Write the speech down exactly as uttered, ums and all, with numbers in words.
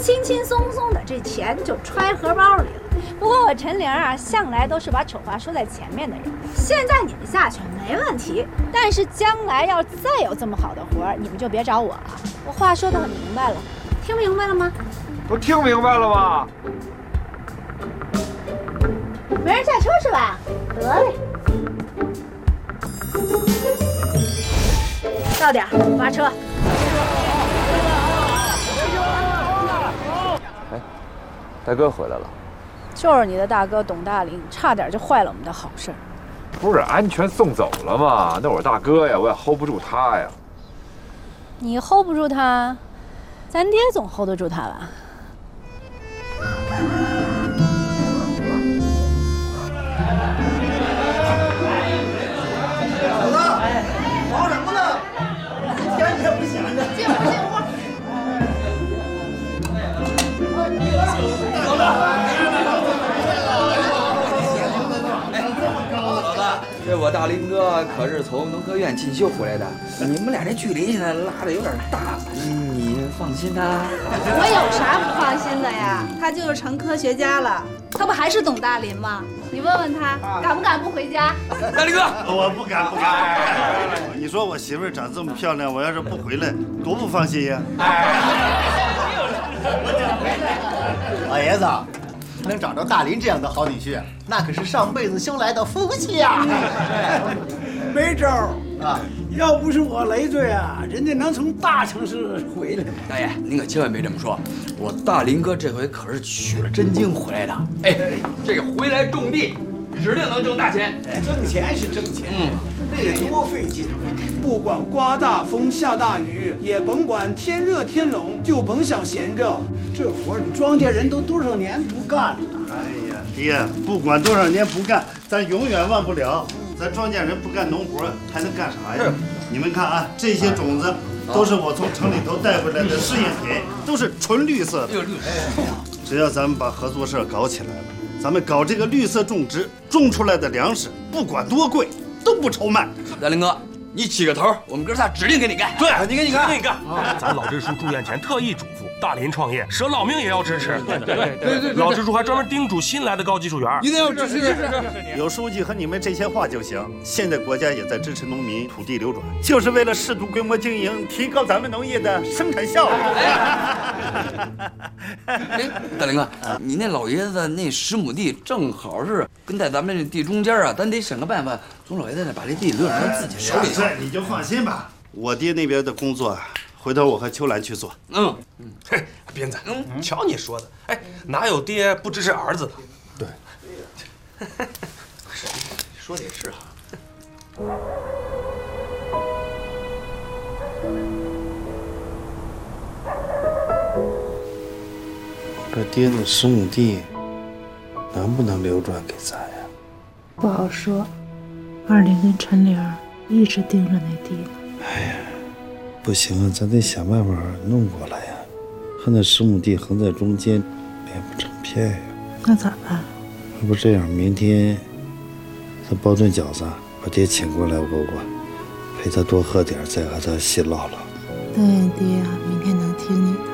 轻轻松松的这钱就揣荷包里了。不过我陈玲啊，向来都是把丑话说在前面的人。现在你们下去没问题，但是将来要再有这么好的活儿，你们就别找我了。我话说得很明白了，听明白了吗？ 不听明白了吗？ 没人下车是吧？得嘞。到点儿发车。 哎，大哥回来了。 就是你的大哥董大林，差点就坏了我们的好事儿。 不是安全送走了吗？那我大哥呀，我也 hold 不住他呀。 你 hold 不住他，咱爹总 hold 得住他吧？ 小子，忙什么呢？一天也不闲着。 进屋，进屋。 走着。 这我大林哥可是从农科院进修回来的，你们俩这距离现在拉的有点大，你放心呐。 我有啥不放心的呀？他就是成科学家了，他不还是董大林吗？你问问他，敢不敢不回家？ 大林哥， 我不敢，不敢。你说我媳妇长这么漂亮，我要是不回来，多不放心呀。 老爷子。能找着大林这样的好女婿，那可是上辈子修来的福气呀！ 没招啊！要不是我累赘啊，人家能从大城市回来。 大爷，您可千万别这么说，我大林哥这回可是取了真经回来的。哎，这个回来种地，指定能挣大钱。 挣钱是挣钱，嗯，那得多费劲。不管刮大风下大雨，也甭管天热天冷，就甭想闲着。这活你庄稼人都多少年不干了。 哎呀，爹，不管多少年不干，咱永远忘不了。咱庄稼人不干农活，还能干啥呀？你们看啊，这些种子都是我从城里头带回来的试验品，都是纯绿色的。只要咱们把合作社搞起来了，咱们搞这个绿色种植，种出来的粮食，不管多贵，都不愁卖。 大林哥，你起个头，我们哥仨指定给你干。 对， 你给你干， 给你干。咱老支书住院前特意嘱咐，大林创业，舍老命也要支持。对对对对对。老支书还专门叮嘱新来的高技术员， 一定要支持支持。 有书记和你们这些话就行。现在国家也在支持农民土地流转，就是为了适度规模经营，提高咱们农业的生产效率。 哎，大林哥，你那老爷子那十亩地正好是跟在咱们这地中间啊，咱得想个办法从老爷子那把这地留在他自己手里。 这你就放心吧，我爹那边的工作，回头我和秋兰去做。 嗯嗯，嘿，斌子，嗯，瞧你说的，哎，哪有爹不支持儿子的？ 对， 说的也是哈。 这爹那十亩地能不能流转给咱呀？ 不好说。二林跟陈玲一直盯着那地呢。 哎呀，不行啊，咱得想办法弄过来呀。和那十亩地横在中间，面不成片呀。 那咋办？ 要不这样，明天咱包顿饺子，把爹请过来，我我陪他多喝点，再和他细唠唠。 但愿爹啊，明天能听你的。